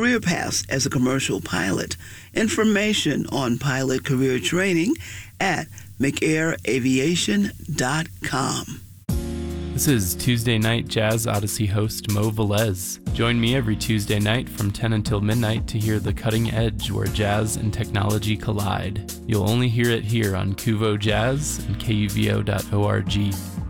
career paths as a commercial pilot. Information on pilot career training at mcairaviation.com. This is Tuesday Night Jazz Odyssey host Mo Velez. Join me every Tuesday night from 10 until midnight to hear the cutting edge where jazz and technology collide. You'll only hear it here on Kuvo Jazz and KUVO.org.